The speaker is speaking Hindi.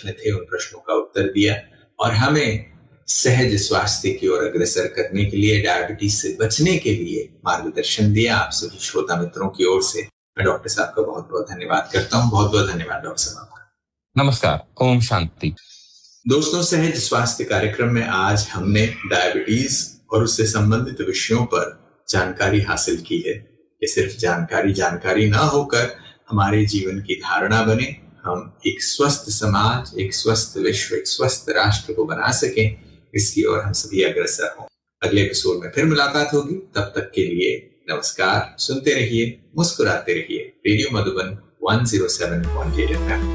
प्रश्न थे उन प्रश्नों का उत्तर दिया और हमें सहज स्वास्थ्य की ओर अग्रसर करने के लिए, डायबिटीज से बचने के लिए मार्गदर्शन दिया। आप सभी श्रोता मित्रों की ओर से मैं डॉक्टर साहब का बहुत बहुत धन्यवाद करता हूँ। बहुत बहुत धन्यवाद डॉक्टर साहब आपका। नमस्कार। ओम शांति। दोस्तों, सहज स्वास्थ्य कार्यक्रम में आज हमने डायबिटीज और उससे संबंधित विषयों पर जानकारी हासिल की है। ये सिर्फ जानकारी ना होकर हमारे जीवन की धारणा बने, हम एक स्वस्थ समाज, एक स्वस्थ विश्व, एक स्वस्थ राष्ट्र को बना सकें, इसकी ओर हम सभी अग्रसर हों। अगले एपिसोड में फिर मुलाकात होगी। तब तक के लिए नमस्कार। सुनते रहिए, मुस्कुराते रहिए। Radio Madhuban 107.8 FM।